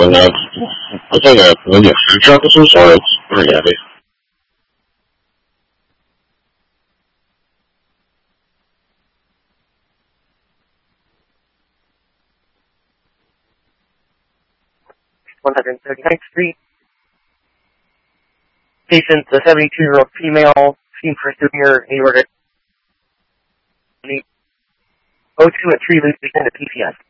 这个可能也是这个是稍微2年的。 139th Street. Patient, the 72-year-old female, seen pursuing her New York. 02 at 3 Loop, begin to PCS.